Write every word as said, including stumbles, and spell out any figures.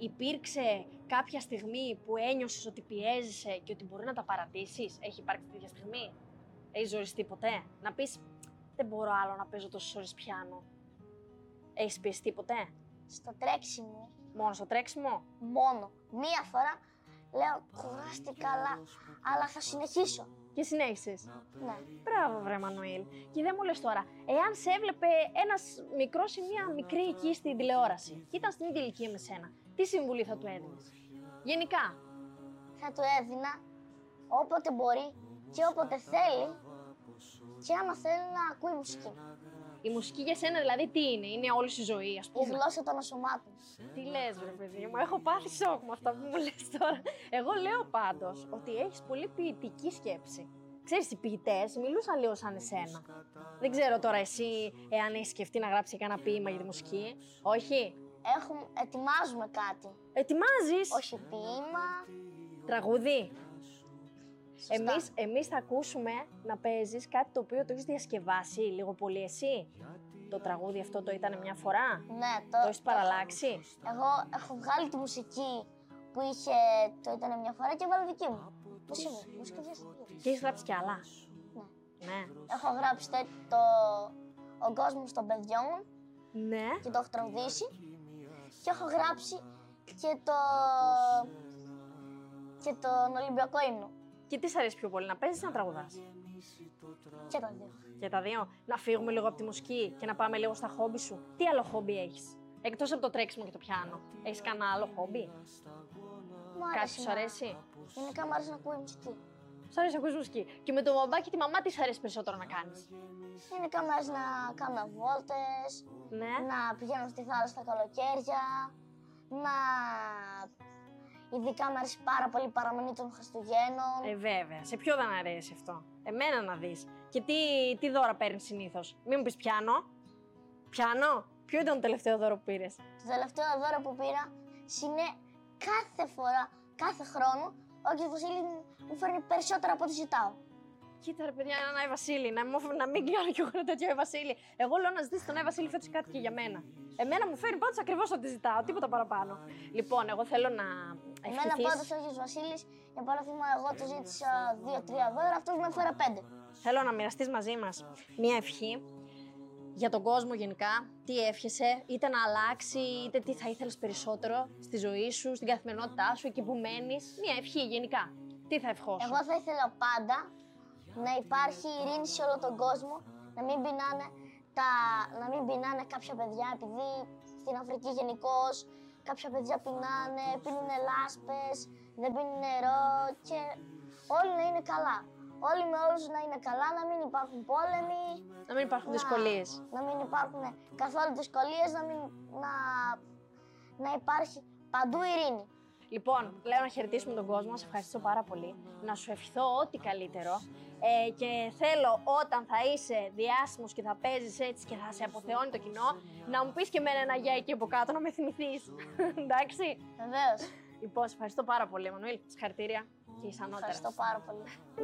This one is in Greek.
υπήρξε κάποια στιγμή που ένιωσες ότι πιέζεσαι και ότι μπορεί να τα παρατήσεις? Έχει υπάρξει τέτοια στιγμή? Έχεις ζοριστεί ποτέ? Να πεις, δεν μπορώ άλλο να παίζω τόσες ώρες πιάνο. Έχεις πιεστεί ποτέ? Στο τρέξιμο. Μόνο στο τρέξιμο? Μόνο. Μία φορά λέω κουράστηκα, αλλά, αλλά θα συνεχίσω. Και συνέχισες? Ναι. Μπράβο, βρε Μανουήλ. Και δεν μου λες τώρα, εάν σε έβλεπε ένας μικρός ή μία μικρή εκεί στην τηλεόραση και ήταν στην ίδια ηλικία με σένα, τι συμβουλή θα του έδινες? Γενικά. Θα του έδινα όποτε μπορεί και όποτε θέλει και άμα θέλει να ακούει μουσική. Η μουσική για σένα δηλαδή τι είναι? Είναι όλη η ζωή, ας Η πούμε? γλώσσα των ασωμάτων. Τι λες, βρε παιδί μου, έχω πάθει σοκ με αυτά που μου λες τώρα. Εγώ λέω πάντως ότι έχεις πολύ ποιητική σκέψη. Ξέρεις, οι ποιητές μιλούσαν λίγο σαν εσένα. Δεν ξέρω τώρα εσύ, εάν έχεις σκεφτεί να γράψει κανένα ποίημα για τη μουσική. Όχι? Έχουμε, ετοιμάζουμε κάτι. Ετοιμάζεις? Όχι ποίημα. Τραγούδι? Σωστά. Εμείς, εμείς θα ακούσουμε να παίζεις κάτι το οποίο το έχεις διασκευάσει λίγο πολύ εσύ. Το τραγούδι αυτό το ήταν μια φορά? Ναι, Το το, έχεις παραλλάξει? Εγώ έχω βγάλει τη μουσική που είχε το ήταν μια φορά και έβαλα δική μου. Πώς είναι, μουσική διασκευή. Και έχεις γράψει κι άλλα? Ναι. Ναι. Έχω γράψει το, το «Ο κόσμος των παιδιών» Ναι. και το έχω τραγουδήσει. Και έχω γράψει και το και τον Ολυμπιακό ύμνο. Και τι σ' αρέσει πιο πολύ, να παίζεις ή να τραγουδάς? Και τα δύο. Και τα δύο. Να φύγουμε λίγο από τη μουσική και να πάμε λίγο στα χόμπι σου. Τι άλλο χόμπι έχεις? Εκτός από το τρέξιμο και το πιάνο. Έχεις κανένα άλλο χόμπι? Μου Κάτι αρέσει σου να- αρέσει? Γενικά μου αρέσει να ακούει μουσική. Σου αρέσει να ακούς μουσική? Και με το μπαμπάκι και τη μαμά τι σ' αρέσει περισσότερο να κάνεις? Γενικά μου αρέσει να κάνω βόλτες, Ναι. να πηγαίνω στη θάλασσα τα καλοκαίρια, να... Ειδικά μου αρέσει πάρα πολύ η παραμονή των Χριστουγέννων. Ε, βέβαια. Σε ποιο δεν αρέσει αυτό? Εμένα να δεις. Και τι, τι δώρα παίρνεις συνήθως? Μην μου πεις πιάνο. Πιάνο. Ποιο ήταν το τελευταίο δώρο που πήρες? Το τελευταίο δώρο που πήρα είναι κάθε φορά, κάθε χρόνο, ο κ. Βασίλης μου φέρνει περισσότερα από ό,τι ζητάω. Κοίτα ρε παιδιά, έναν Άι Βασίλη, να, μου- να μην κάνω κι εγώ ένα τέτοιο Άι Βασίλη. Εγώ λέω να ζητήσει τον Άι Βασίλη φέτος κάτι και για μένα. Εμένα μου φέρνει πάντως ακριβώς ό,τι ζητάω, τίποτα παραπάνω. Λοιπόν, εγώ θέλω να Εμένα ευχηθείς. πάντως ο κ. Βασίλης, για παράδειγμα, εγώ του ζήτησα δύο-τρία δώρα, αυτός μου έφερε πέντε. Θέλω να μοιραστείς μαζί μας μία ευχή για τον κόσμο γενικά. Τι εύχεσαι, είτε να αλλάξει, είτε τι θα ήθελες περισσότερο στη ζωή σου, στην καθημερινότητά σου, εκεί που μένεις. Μία ευχή γενικά. Τι θα ευχόσου? Εγώ θα ήθελα πάντα να υπάρχει ειρήνη σε όλο τον κόσμο, να μην πεινάνε, τα... να μην πεινάνε κάποια παιδιά, επειδή στην Αφρική γενικώς κάποια παιδιά πεινάνε, πίνουν λάσπες, δεν πίνουν νερό και όλοι να είναι καλά. Όλοι με όλους να είναι καλά, να μην υπάρχουν πόλεμοι. Να μην υπάρχουν δυσκολίες. Να μην υπάρχουν καθόλου δυσκολίες, να, μην, να, να υπάρχει παντού ειρήνη. Λοιπόν, λέω να χαιρετήσουμε τον κόσμο, σε ευχαριστώ πάρα πολύ. Να σου ευχηθώ ό,τι καλύτερο. Ε, και θέλω όταν θα είσαι διάσημος και θα παίζεις έτσι και θα σε αποθεώνει το κοινό, να μου πεις και εμένα ένα γεια εκεί από κάτω, να με θυμηθείς. Εντάξει. Βεβαίως. Λοιπόν, σε ευχαριστώ πάρα πολύ, Εμμανουήλ. Συγχαρητήρια και εις ανώτερα. Ευχαριστώ πάρα πολύ.